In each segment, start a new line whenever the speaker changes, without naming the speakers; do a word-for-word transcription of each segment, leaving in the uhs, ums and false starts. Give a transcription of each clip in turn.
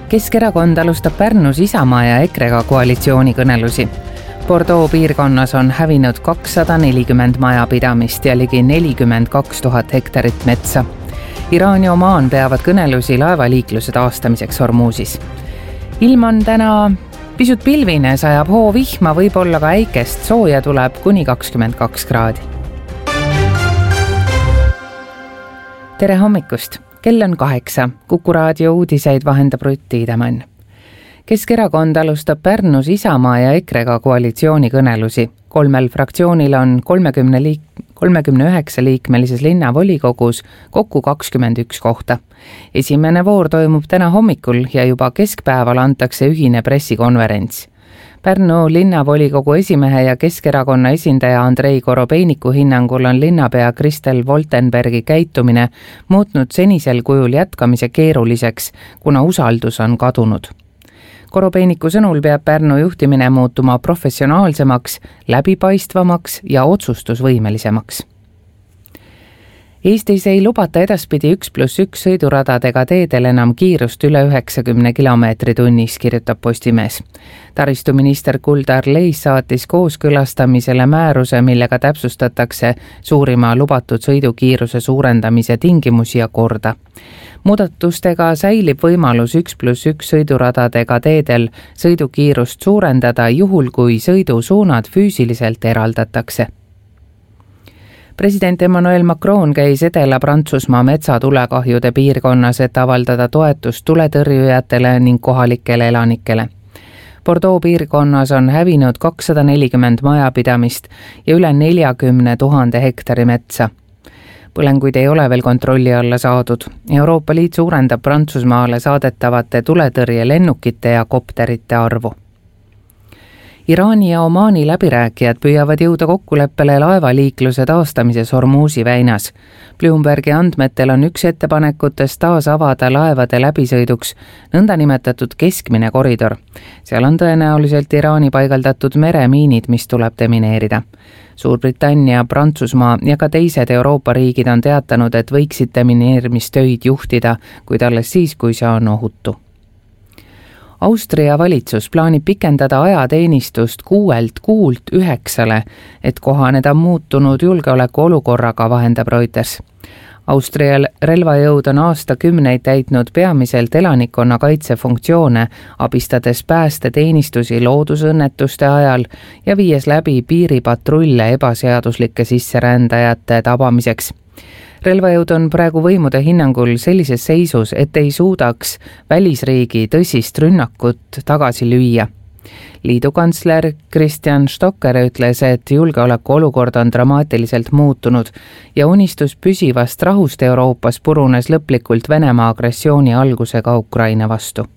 Keskerakond alustab Pärnus Isamaa ja Ekrega koalitsioonikõnelusi. Bordeaux piirkonnas on hävinud kakssada nelikümmend majapidamist ja ligi nelikümmend kaks tuhat hektarit metsa. Iraan ja Omaan peavad kõnelusi laevaliikluse taastamiseks Hormuusis. Ilm on täna pisut pilvine, sajab hoo vihma, võib-olla ka äikest, sooja tuleb kuni kakskümmend kaks kraadi. Tere hommikust! Kell on kaheksa. Kuku raadio uudiseid vahendab Rutt Tiidemann. Keskerakond alustab Pärnus Isamaa ja Ekrega koalitsioonikõnelusi. Kolmel fraktsioonil on kolmekümne liik- kolmekümne üheksa liikmelises linnavolikogus kokku kakskümmend üks kohta. Esimene voor toimub täna hommikul ja juba keskpäeval antakse ühine pressikonverents. Pärnu linnavolikogu esimehe ja Keskerakonna esindaja Andrei Korobeiniku hinnangul on linnapea Kristel Woltenbergi käitumine muutnud senisel kujul jätkamise keeruliseks, kuna usaldus on kadunud. Korobeiniku sõnul peab Pärnu juhtimine muutuma professionaalsemaks, läbipaistvamaks ja otsustusvõimelisemaks. Eestis ei lubata edaspidi üks pluss üks sõiduradadega teedel enam kiirust üle üheksakümne kilomeetri tunnis, kirjutab Postimees. Taristuminister Kuldar Leis saatis kooskõlastamisele määruse, millega täpsustatakse suurima lubatud sõidukiiruse suurendamise tingimusi ja korda. Muudatustega säilib võimalus üks pluss üks sõiduradadega teedel sõidukiirust suurendada juhul, kui sõidusuunad füüsiliselt eraldatakse. President Emmanuel Macron käis Edela-Prantsusmaa metsatulekahjude piirkonnas, et avaldada toetust tuletõrjujatele ning kohalikele elanikele. Bordeaux piirkonnas on hävinud kakssada nelikümmend majapidamist ja üle neljakümne tuhande hektari metsa. Põlenguid ei ole veel kontrolli alla saadud. Euroopa Liit suurendab Prantsusmaale saadetavate tuletõrjelennukite ja kopterite arvu. Iraani ja Omaani läbirääkijad püüavad jõuda kokkuleppele laevaliikluse taastamises Hormuusi väinas. Bloombergi andmetel on üks ettepanekutest taas avada laevade läbisõiduks nõndanimetatud keskmine koridor. Seal on tõenäoliselt Iraani paigaldatud meremiinid, mis tuleb demineerida. Suurbritannia, Prantsusmaa ja ka teised Euroopa riigid on teatanud, et võiksid demineerimistöid juhtida, kuid alles siis, kui see on ohutu. Austria valitsus plaanib pikendada ajateenistust kuuelt kuult üheksale, et kohaneda muutunud julgeoleku olukorraga, vahendab Reuters. Austria relvajõud on aastakümneid täitnud peamiselt elanikkonna kaitsefunktsioone, abistades päästeteenistusi loodusõnnetuste ajal ja viies läbi piiripatrulle ebaseaduslike sisserändajate tabamiseks. Relvajõud on praegu võimude hinnangul sellises seisus, et ei suudaks välisriigi tõsist rünnakut tagasi lüüa. Liidu kantsler Christian Stocker ütles, et julgeoleku olukord on dramaatiliselt muutunud ja unistus püsivast rahust Euroopas purunes lõplikult Venemaa agressiooni algusega Ukraina vastu.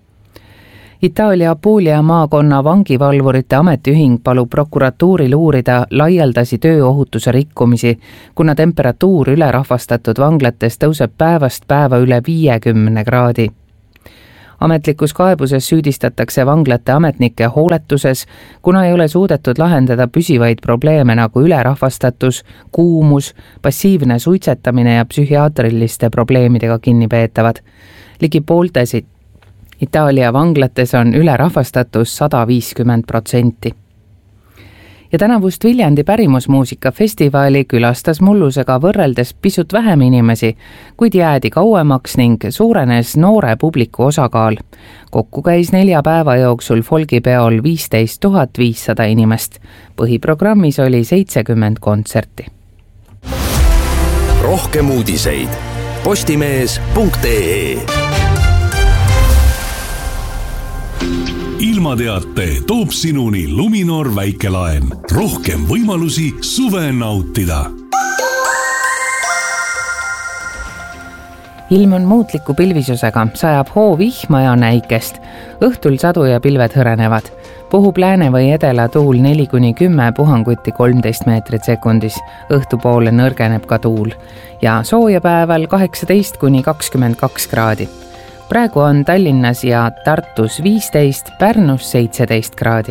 Itaalia Apulia maakonna vangivalvurite ametiühing palub prokuratuuril uurida laialdasi tööohutuse rikkumisi, kuna temperatuur ülerahvastatud vanglates tõuseb päevast päeva üle viiekümne kraadi. Ametlikus kaebuses süüdistatakse vanglate ametnike hooletuses, kuna ei ole suudetud lahendada püsivaid probleeme nagu ülerahvastatus, kuumus, passiivne suitsetamine ja psühhiaatriliste probleemidega kinnipeetavad. Ligi pooltesid Itaalia vanglates on ülerahvastatus sada viiskümmend protsenti. Ja tänavust Viljandi pärimusmuusikafestivali külastas mullusega võrreldes pisut vähem inimesi, kuid jäädi kauemaks ning suurenes noore publiku osakaal. Kokku käis nelja päeva jooksul folgipeol viisteist tuhat viissada inimest. Põhiprogrammis oli seitsekümmend kontserti.
Rohkem uudiseid postimees punkt ee. Ilmateate toob sinuni Luminor väikelaen. Rohkem võimalusi suve nautida.
Ilm on muutliku pilvisusega, sajab hoo vihma ja näikest. Õhtul sadu ja pilved hõrenevad. Puhub lääne või edela tuul neli kuni kümme, puhanguti kolmteist meetrit sekundis. Õhtupoole nõrgeneb ka tuul ja sooja päeval kaheksateist kuni kakskümmend kaks kraadi. Praegu on Tallinnas ja Tartus viisteist, Pärnus seitseteist kraadi.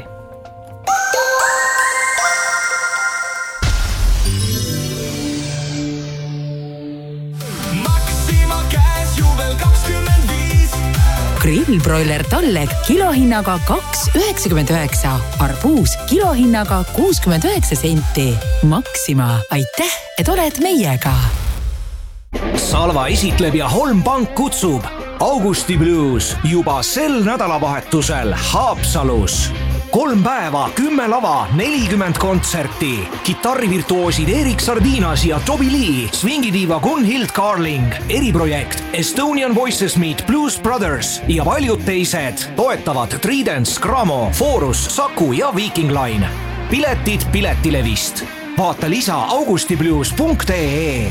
grillbroiler talleg kilohinnaga kaks üheksakümmend üheksa, arbuus kilohinnaga kuuskümmend üheksa senti. Maxima, aitäh, et oled meiega.
Salva esitleb ja Holm Pank kutsub Augusti Blues juba sel nädalavahetusel Haapsalus. Kolm päeva, kümme lava, nelikümmend kontserti. Kitarrivirtuoosid Erik Sardinas ja Toby Lee, swingidiiva Gunhild Carling, eriprojekt Estonian Voices Meet Blues Brothers ja paljud teised toetavad Tridents, Gramo, Forus, Saku ja Viking Line. Piletid Piletilevist. Vaata lisa augustiblues punkt ee.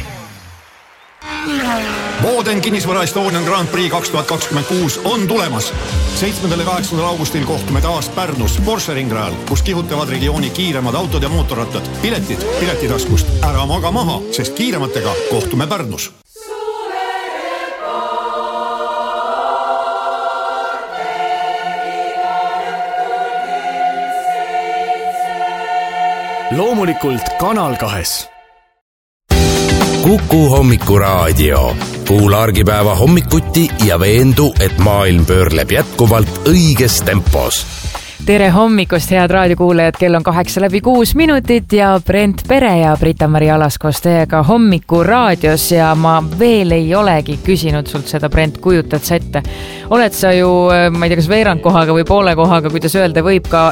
Mooden kinnisvara Estonian Grand Prix kaks tuhat kakskümmend kuus on tulemas. seitsmendal ja kaheksandal augustil kohtume taas Pärnus Porsche ringrajal, kus kihutavad regiooni kiiremad autod ja mootorrattad. Piletid Piletitaskust. Ära maga maha, sest kiirematega kohtume Pärnus.
Loomulikult Kanal kahes.
Kuku hommikuraadio. Kuula argipäeva hommikuti ja veendu, et maailm pöörleb jätkuvalt õiges tempos.
Tere hommikust, head raadiokuulajad, kell on kaheksa läbi kuus minutit ja Brent Pere ja Brita-Mari Alaskos teiega hommikuraadios ja ma veel ei olegi küsinud sult seda, Brent, kujutad sa ette. Oled sa ju, ma ei tea, kas veerand kohaga või poole kohaga, kuidas öelda, võib ka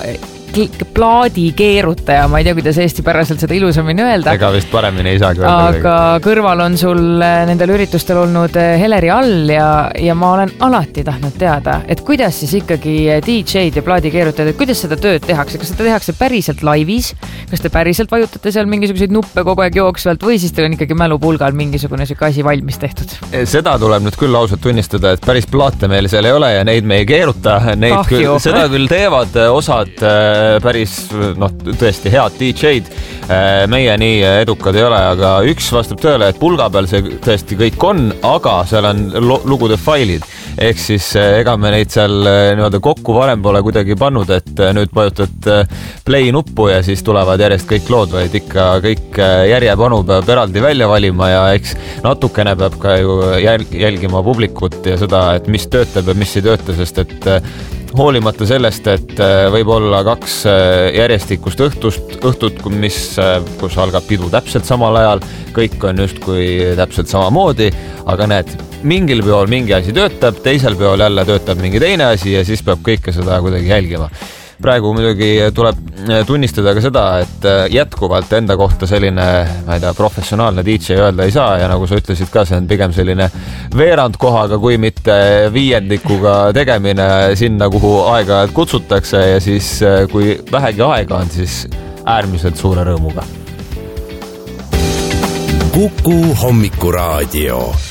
plaadi keerutaja, ma ei tea, kuidas eesti päraselt seda ilusamini öelda.
Ega vist paremini ei saagi öelda.
Aga kõrval on sul nendel üritustel olnud Heleri All ja, ja ma olen alati tahtnud teada, et kuidas siis ikkagi D J-d ja plaadi keerutajad, et kuidas seda tööd tehakse, kas seda tehakse päriselt laivis, kas te päriselt vajutate seal mingisuguseid nuppe kogu aeg jooksvalt või siis teil on ikkagi mälupulgal mingisugune siuke asi valmis tehtud?
Seda tuleb nüüd küll ausalt tunnistada, et päris plaate meil seal ei ole ja neid me ei keeruta. Neid küll, seda küll teevad osad päris, noh, tõesti head D J-d. Meie nii edukad ei ole, aga üks vastab tööle, et pulga peal see tõesti kõik on, aga seal on lugude failid. Ehk siis ega me neid seal niimoodi kokku varem pole kuidagi pannud, et nüüd vajutad play nuppu ja siis tulevad järjest kõik lood, vaid ikka kõik järjepanu peab eraldi välja valima ja eks natukene peab ka ju jälgima publikut ja seda, et mis töötab ja mis ei tööta, sest et hoolimata sellest, et võib olla kaks järjestikust õhtust, õhtut, mis, kus algab pidu täpselt samal ajal, kõik on just kui täpselt samamoodi, aga näed, mingil peol mingi asi töötab, teisel peol jälle töötab mingi teine asi ja siis peab kõike seda kuidagi jälgima. Praegu muidugi tuleb tunnistada ka seda, et jätkuvalt enda kohta selline, ma ei tea, professionaalne D J öelda ei saa ja nagu sa ütlesid ka, see on pigem selline veerandkohaga, kui mitte viiendikuga tegemine sinna, kuhu aega kutsutakse ja siis kui vähegi aega on, siis äärmiselt suure rõõmuga.
Kuku hommikuraadio.